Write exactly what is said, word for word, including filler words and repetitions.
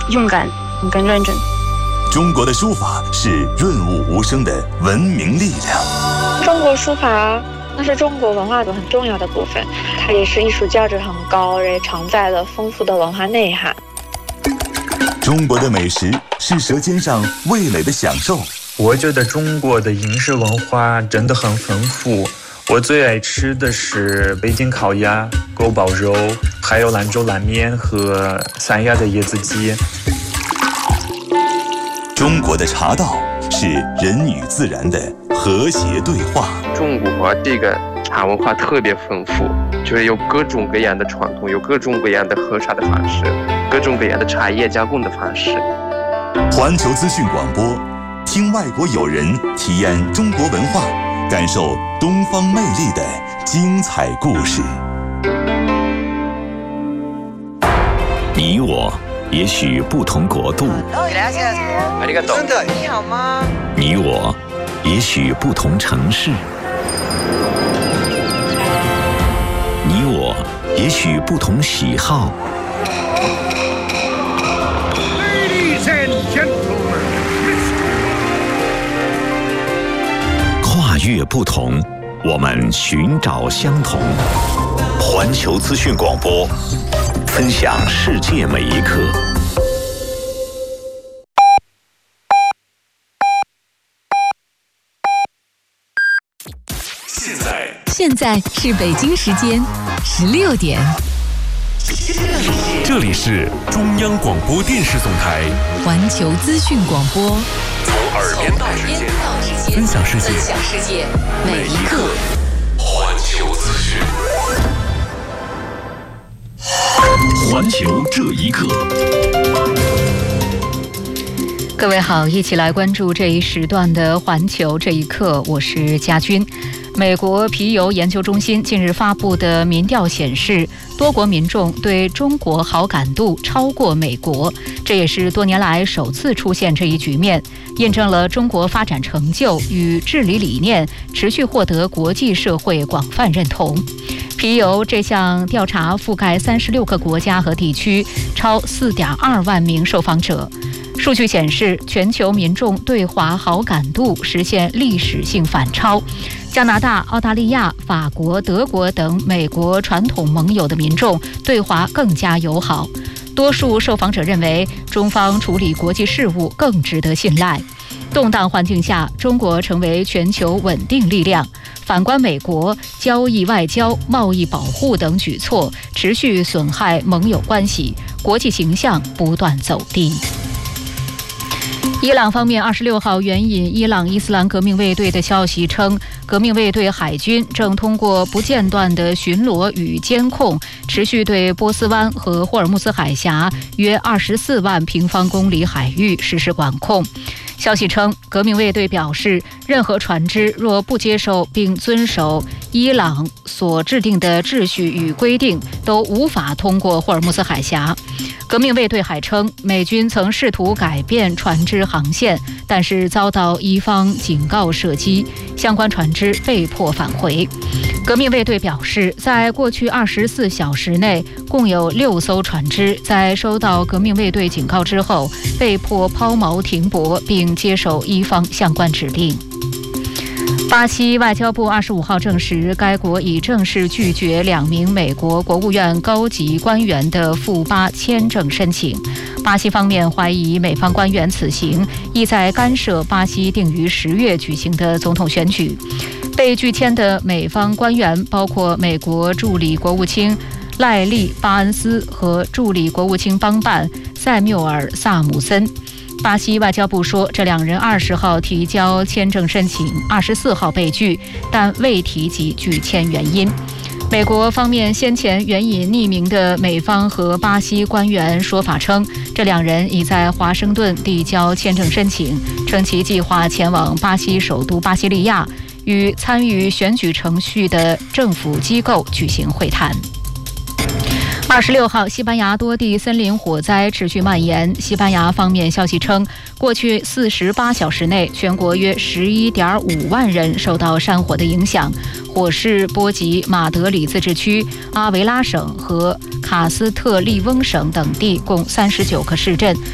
勇敢跟认真。 中国的书法是润物无声的文明力量。 中国书法那是中国文化的很重要的部分，它也是艺术价值很高，也承载了丰富的文化内涵。 中国的美食是舌尖上味蕾的享受。 我觉得中国的饮食文化真的很丰富，我最爱吃的是北京烤鸭、锅包肉，还有兰州拉面和三亚的椰子鸡。 中国的茶道是人与自然的和谐对话。 中国这个茶文化特别丰富，就是有各种各样的传统，有各种各样的喝茶的方式，各种各样的茶叶加工的方式。 环球资讯广播，听外国友人体验中国文化，感受东方魅力的精彩故事。 你我也许不同国度， 你好吗？ 你我也许不同城市，你我也许不同喜好。 Ladies and gentlemen， 跨越不同，我们寻找相同。环球资讯广播，分享世界每一刻。 现在，现在是北京时间十六点。 这里是中央广播电视总台环球资讯广播， 从耳边到指尖，分享世界， 分享世界每一刻。 环球资讯， 环球这一刻。 各位好，一起来关注这一时段的环球这一刻，我是佳君。美国皮尤研究中心近日发布的民调显示，多国民众对中国好感度超过美国，这也是多年来首次出现这一局面，印证了中国发展成就与治理理念持续获得国际社会广泛认同。皮尤这项调查覆盖三十六个国家和地区，超四点二万名受访者。数据显示，全球民众对华好感度实现历史性反超。加拿大、澳大利亚、法国、德国等美国传统盟友的民众对华更加友好。多数受访者认为，中方处理国际事务更值得信赖。动荡环境下，中国成为全球稳定力量。反观美国，交易外交、贸易保护等举措持续损害盟友关系，国际形象不断走低。伊朗方面二十六号援引伊朗伊斯兰革命卫队的消息称，革命卫队海军正通过不间断的巡逻与监控，持续对波斯湾和霍尔木兹海峡约二十四万平方公里海域实施管控。消息称，革命卫队表示，任何船只若不接受并遵守伊朗所制定的秩序与规定，都无法通过霍尔木兹海峡。革命卫队还称，美军曾试图改变船只航线，但是遭到伊方警告射击，相关船只被迫返回。革命卫队表示，在过去二十四小时内，共有六艘船只在收到革命卫队警告之后，被迫抛锚停泊，并接受伊方相关指令。巴西外交部二十五号证实，该国已正式拒绝两名美国国务院高级官员的赴巴签证申请。巴西方面怀疑美方官员此行意在干涉巴西定于十月举行的总统选举。被拒签的美方官员包括美国助理国务卿赖利·巴恩斯和助理国务卿帮办塞缪尔·萨姆森。巴西外交部说，这两人二十号提交签证申请，二十四号被拒，但未提及拒签原因。美国方面先前援引匿名的美方和巴西官员说法称，这两人已在华盛顿递交签证申请，称其计划前往巴西首都巴西利亚，与参与选举程序的政府机构举行会谈。二十六号，西班牙多地森林火灾持续蔓延。西班牙方面消息称，过去四十八小时内，全国约十一点五万人受到山火的影响，火势波及马德里自治区、阿维拉省和卡斯特利翁省等地共三十九个市镇。